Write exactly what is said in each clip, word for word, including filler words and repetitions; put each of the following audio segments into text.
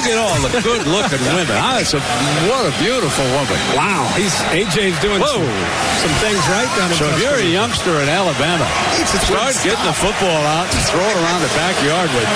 look at all the good-looking women. Ah, it's a, what a beautiful woman. Wow. He's A J's doing some, some things right down in So if you're a youngster in Alabama, start getting the football out and throw it around the backyard with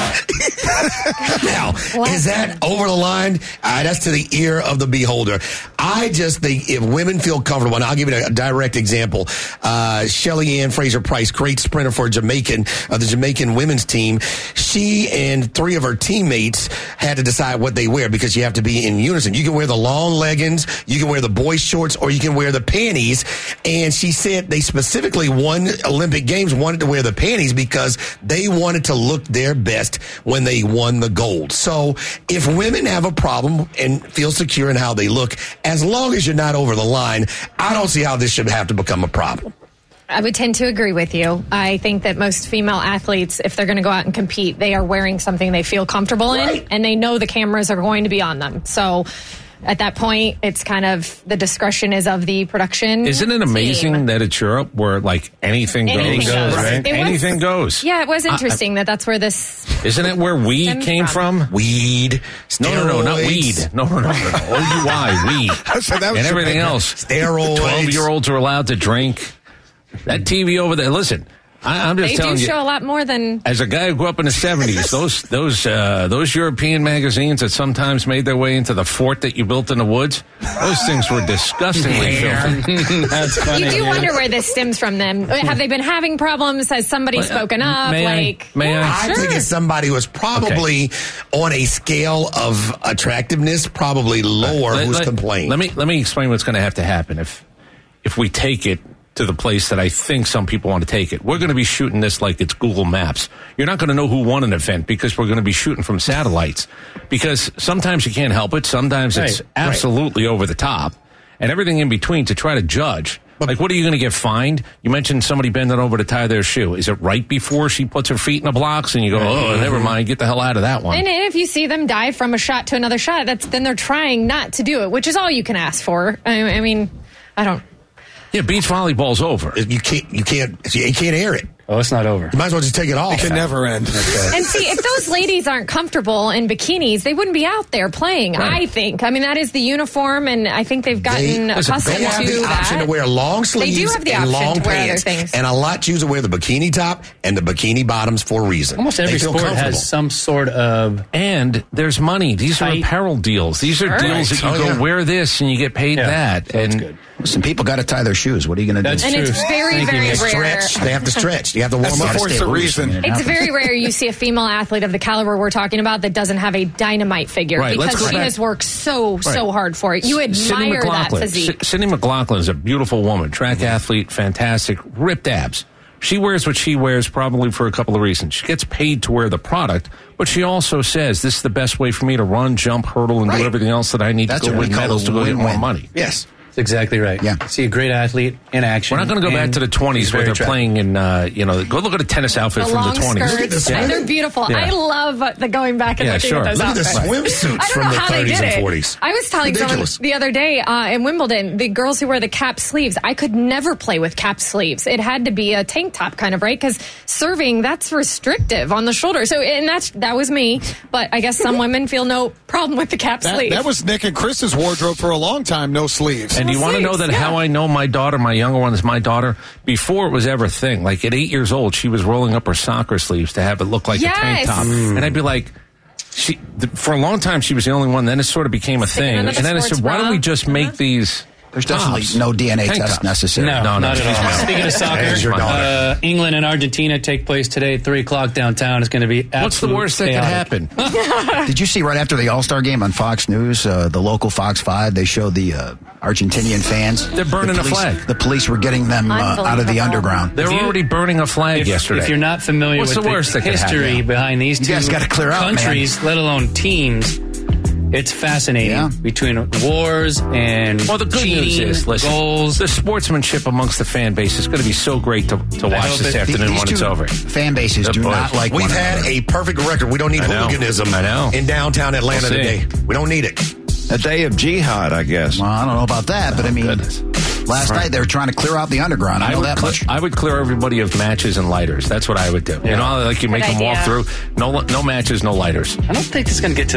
Pop. Now, is that over the line? Uh, that's to the ear of the beholder. I just think if women feel comfortable, and I'll give you a direct example. Uh, Shelly Ann Fraser-Price, great sprinter for Jamaican, uh, the Jamaican women's team. She and three of her teammates had to decide what they wear because you have to be in unison. You can wear the long leggings, you can wear the boy shorts, or you can wear the panties. And she said they specifically won Olympic Games, wanted to wear the panties because they wanted to look their best when they won the gold. So if women have a problem and feel secure in how they look, as long as you're not over the line, I don't see how this should have to become a problem. I would tend to agree with you. I think that most female athletes, if they're going to go out and compete, they are wearing something they feel comfortable Right. in, and they know the cameras are going to be on them. So at that point, it's kind of the discretion is of the production. Isn't it amazing team. that it's Europe where like anything, Anything goes? goes. Right? It was- Anything goes. Yeah, it was interesting that that's where this. Isn't it where weed Stems came from. from? Weed, No, no, no, not steroids. weed. No, no, no, no. O U I, weed. So that was And everything Jamaica. else. Steroids. twelve-year-olds are allowed to drink. That T V over there, listen, I, I'm just They do telling you. show a lot more than. As a guy who grew up in the seventies, those those uh, those European magazines that sometimes made their way into the fort that you built in the woods, those things were disgustingly filthy. That's funny. You do yeah. wonder where this stems from. Them have they been having problems? Has somebody Well, uh, spoken up? may I- like, may yeah, I? I sure. think it's somebody who is probably on a scale of attractiveness, probably lower, Let- who's let- complaining. Let me let me explain what's going to have to happen if if we take it to the place that I think some people want to take it. We're going to be shooting this like it's Google Maps. You're not going to know who won an event because we're going to be shooting from satellites. Because sometimes you can't help it. Sometimes it's Right, absolutely over the top. And everything in between to try to judge. Like, what are you going to get fined? You mentioned somebody bending over to tie their shoe. Is it right before she puts her feet in the blocks and you go, oh, never mind, get the hell out of that one? And if you see them dive from a shot to another shot, that's then they're trying not to do it, which is all you can ask for. I, I mean, I don't. Yeah, beach volleyball's over. You can't, you can't, you can't air it. Oh, it's not over. You might as well just take it off. It can never end. And see, if those ladies aren't comfortable in bikinis, they wouldn't be out there playing. Right. I think. I mean, that is the uniform, and I think they've gotten They, accustomed they have to the that. option to wear long sleeves They do have the and option long to wear other pants, things. and a lot choose to wear the bikini top and the bikini bottoms for a reason. Almost every They feel sport comfortable. has some sort of. And there's money. These are Tight. apparel deals. These are Sure. deals that you Oh, go yeah. wear this and you get paid Yeah, that. that's and good. Listen, people got to tie their shoes. What are you going to do? That's And true. it's very, Thank you, very Nick. rare. Stretch. They have to stretch. You have to warm That's the up. fourth the reason. It's very rare you see a female athlete of the caliber we're talking about that doesn't have a dynamite figure Right, let's because go she back- has worked so, so Right. hard for it. You Sydney admire that McLaughlin. physique. S- Sydney McLaughlin is a beautiful woman, track athlete, fantastic, ripped abs. She wears what she wears probably for a couple of reasons. She gets paid to wear the product, but she also says this is the best way for me to run, jump, hurdle, and Right. do everything else that I need That's to go what we win call medals a to go get more win-win. money. Yes. That's exactly right. Yeah. See a great athlete in action. We're not going to go back and to the twenties he's where very they're attractive. playing in, uh, you know, go look at a tennis outfit The from long the twenties. skirts, and they're beautiful. Yeah. I love the going back and Yeah, looking sure. at those Look at the outfits. swimsuits I don't from know the how they thirties did and it. forties. I was telling Ridiculous. someone the other day uh, in Wimbledon, the girls who wear the cap sleeves, I could never play with cap sleeves. It had to be a tank top kind of, right? Because serving, that's restrictive on the shoulder. So, and that's that was me. But I guess some women feel no problem with the cap That, sleeve. that was Nick and Chris's wardrobe for a long time, no sleeves. And you want to know sleeves, that yeah. how I know my daughter, my younger one is my daughter, before it was ever a thing. Like at eight years old, she was rolling up her soccer sleeves to have it look like a tank Yes. top. And I'd be like, she, th- for a long time, she was the only one. Then it sort of became a Sticking thing. under And the then I said, sports why don't we bra. just make Uh-huh. these There's definitely tops? no D N A Tank test tops. necessary. No, No, no, not she's at all. not. Speaking of soccer, There's your daughter. uh, England and Argentina take place today at three o'clock downtown. It's going to be absolute What's the worst that chaotic. could happen? Did you see right after the All-Star game on Fox News, uh, the local Fox five, they showed the uh, Argentinian fans. They're burning the a police, flag. The police were getting them uh, out of the Unbelievable. underground. They were If you- already burning a flag If, yesterday. if you're not familiar What's with the worst that could history happen? behind these You two guys gotta clear out, man. countries, let alone teams, it's fascinating Yeah. between wars and Well, the good cheating, news is, listen, goals. the sportsmanship amongst the fan base is going to be so great to, to watch hope this it- afternoon These when two it's over. fan bases Good do boy. not like We've one had another. a perfect record. We don't need I know. hooliganism I know. in downtown Atlanta We'll see. today. We don't need it. A day of jihad, I guess. Well, I don't know about that, but I mean, goodness. last Right. night they were trying to clear out the underground. I, I know would, that cle- much. I would clear everybody of matches and lighters. That's what I would do. You know, like you make Good them walk idea. through. No, no matches, no lighters. I don't think it's going to get to